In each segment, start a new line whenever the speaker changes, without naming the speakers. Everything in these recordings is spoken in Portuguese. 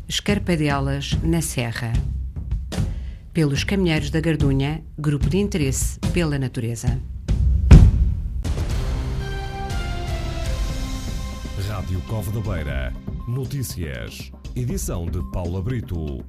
Escarpadelas na Serra. Pelos Caminheiros da Gardunha, grupo de interesse pela natureza.
Rádio Cove da Beira. Notícias. Edição de Paula Brito.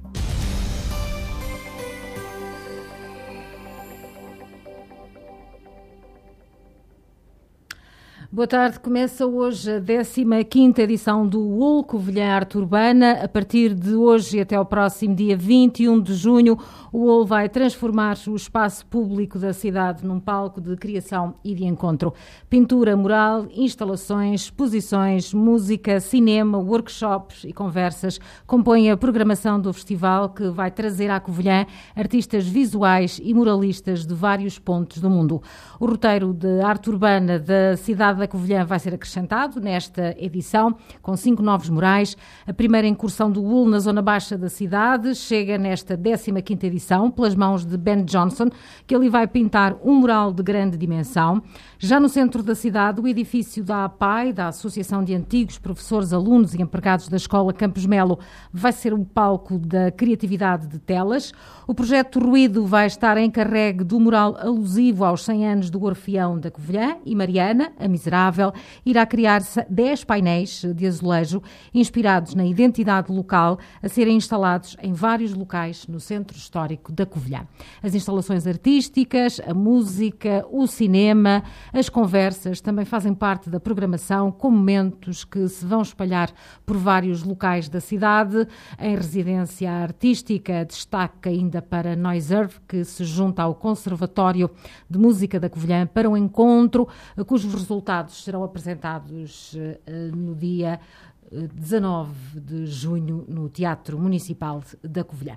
Boa tarde, começa hoje a 15ª edição do UOL Covilhã Arte Urbana. A partir de hoje e até ao próximo dia 21 de junho, o UOL vai transformar o espaço público da cidade num palco de criação e de encontro. Pintura mural, instalações, exposições, música, cinema, workshops e conversas compõem a programação do festival, que vai trazer à Covilhã artistas visuais e muralistas de vários pontos do mundo. O roteiro de arte urbana da cidade da Covilhã vai ser acrescentado nesta edição, com 5 novos murais. A primeira incursão do UOL na zona baixa da cidade chega nesta 15ª edição, pelas mãos de Ben Johnson, que ali vai pintar um mural de grande dimensão. Já no centro da cidade, o edifício da APAI, da Associação de Antigos Professores, Alunos e Empregados da Escola Campos Melo, vai ser o palco da criatividade de telas. O projeto Ruído vai estar encarregue do mural alusivo aos 100 anos do Orfeão da Covilhã, e Mariana, a Miserável, irá criar 10 painéis de azulejo inspirados na identidade local, a serem instalados em vários locais no centro histórico da Covilhã. As instalações artísticas, a música, o cinema, as conversas também fazem parte da programação, com momentos que se vão espalhar por vários locais da cidade. Em residência artística, destaca ainda para Noiserve, que se junta ao Conservatório de Música da Covilhã para um encontro cujos resultados serão apresentados no dia 19 de junho no Teatro Municipal da Covilhã.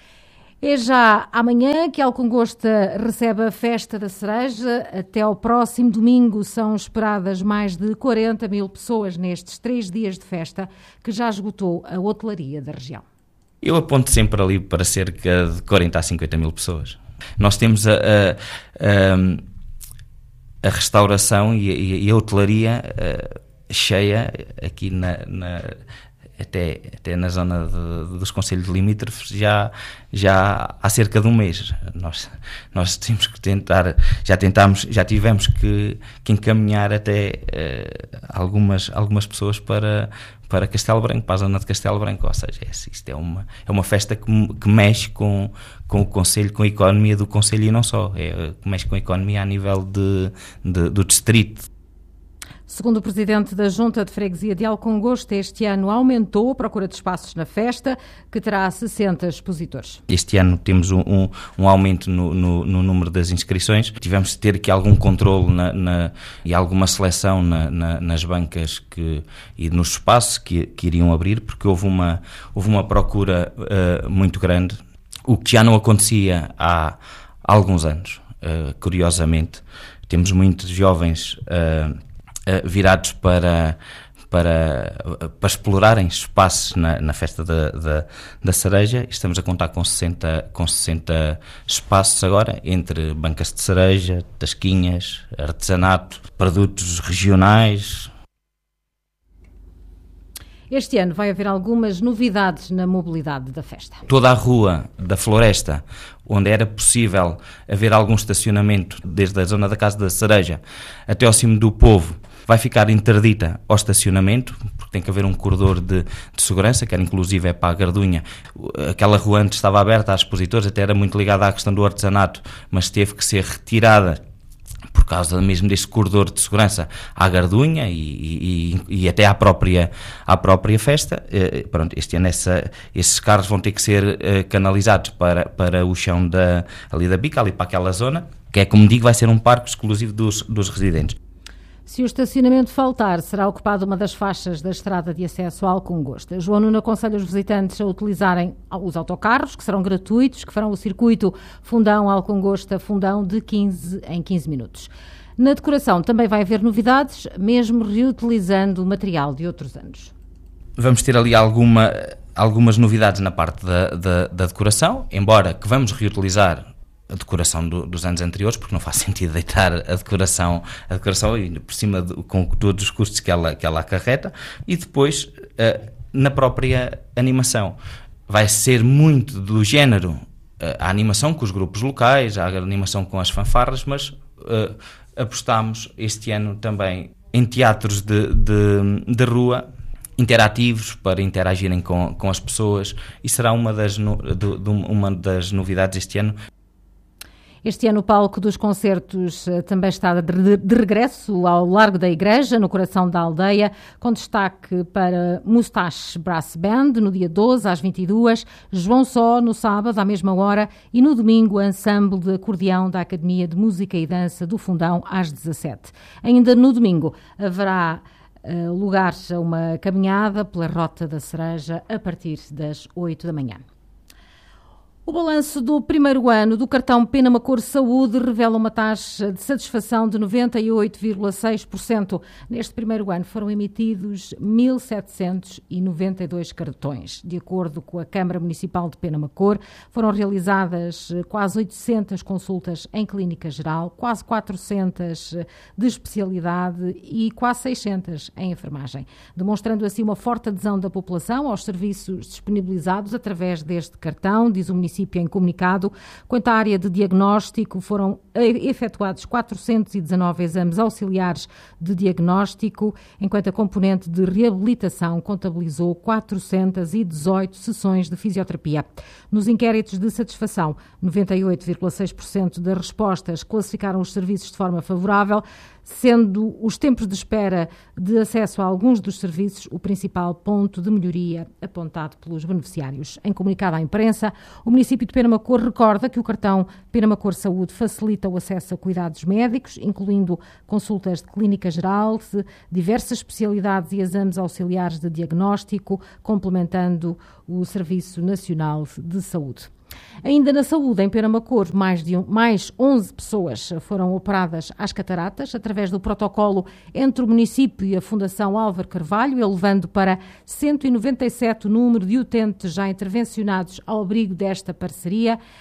É já amanhã que Alcongosta recebe a Festa da Cereja. Até ao próximo domingo são esperadas mais de 40 mil pessoas nestes 3 dias de festa, que já esgotou a hotelaria da região.
Eu aponto sempre ali para cerca de 40 a 50 mil pessoas. Nós temos a restauração e a hotelaria cheia aqui até na zona dos concelhos limítrofes já há cerca de um mês. Nós temos que tentar, já tivemos que encaminhar até algumas pessoas para Castelo Branco, para a zona de Castelo Branco. Ou seja, isto é uma festa que mexe com o concelho, com a economia do concelho, e não só, que mexe com a economia a nível do distrito.
Segundo o presidente da Junta de Freguesia de Alcongosta, este ano aumentou a procura de espaços na festa, que terá 60 expositores. Este ano temos um aumento no número das inscrições. Tivemos de ter aqui algum controle e alguma seleção nas bancas e nos espaços que iriam abrir, porque houve uma procura muito grande, o que já não acontecia há alguns anos. Curiosamente, temos muitos jovens virados para explorarem espaços na festa da cereja. Estamos a contar com 60 espaços agora, entre bancas de cereja, tasquinhas, artesanato, produtos regionais. Este ano vai haver algumas novidades na mobilidade da festa. Toda a rua da Floresta, onde era possível haver algum estacionamento, desde a zona da Casa da Cereja até ao Cimo do Povo, vai ficar interdita ao estacionamento, porque tem que haver um corredor de segurança, que era inclusive para a Gardunha. Aquela rua antes estava aberta a expositores, até era muito ligada à questão do artesanato, mas teve que ser retirada por causa mesmo deste corredor de segurança à Gardunha e até à própria festa. Pronto, este ano esses carros vão ter que ser canalizados para o chão ali da Bica, ali para aquela zona, que é, como digo, vai ser um parque exclusivo dos residentes. Se o estacionamento faltar, será ocupada uma das faixas da estrada de acesso a Alcongosta. João Nuno aconselha os visitantes a utilizarem os autocarros, que serão gratuitos, que farão o circuito Fundão-Alcongosta-Fundão de 15 em 15 minutos. Na decoração também vai haver novidades, mesmo reutilizando material de outros anos. Vamos ter ali algumas novidades na parte da decoração, embora que vamos reutilizar a decoração dos anos anteriores, porque não faz sentido deitar a decoração e por cima com todos os custos que ela acarreta. E depois
na própria animação. Vai ser muito do género a animação com os grupos locais, a animação com as fanfarras, mas apostamos este ano também em teatros de rua, interativos, para interagirem com as pessoas, e será uma das novidades este ano.
Este ano o palco dos concertos também está de regresso ao Largo da Igreja, no coração da aldeia, com destaque para Moustache Brass Band, no dia 12 às 22, João Só, no sábado à mesma hora, e no domingo, ensemble de acordeão da Academia de Música e Dança do Fundão, às 17. Ainda no domingo haverá lugar a uma caminhada pela Rota da Cereja a partir das 8 da manhã. O balanço do primeiro ano do cartão Penamacor Saúde revela uma taxa de satisfação de 98,6%. Neste primeiro ano foram emitidos 1.792 cartões. De acordo com a Câmara Municipal de Penamacor, foram realizadas quase 800 consultas em clínica geral, quase 400 de especialidade e quase 600 em enfermagem, demonstrando assim uma forte adesão da população aos serviços disponibilizados através deste cartão, diz o município em comunicado. Quanto à área de diagnóstico, foram efetuados 419 exames auxiliares de diagnóstico, enquanto a componente de reabilitação contabilizou 418 sessões de fisioterapia. Nos inquéritos de satisfação, 98,6% das respostas classificaram os serviços de forma favorável, sendo os tempos de espera de acesso a alguns dos serviços o principal ponto de melhoria apontado pelos beneficiários. Em comunicado à imprensa, o município de Penamacor recorda que o cartão Penamacor Saúde facilita o acesso a cuidados médicos, incluindo consultas de clínica geral, de diversas especialidades e exames auxiliares de diagnóstico, complementando o Serviço Nacional de Saúde. Ainda na saúde, em Penamacor, mais 11 pessoas foram operadas às cataratas através do protocolo entre o município e a Fundação Álvaro Carvalho, elevando para 197 o número de utentes já intervencionados ao abrigo desta parceria.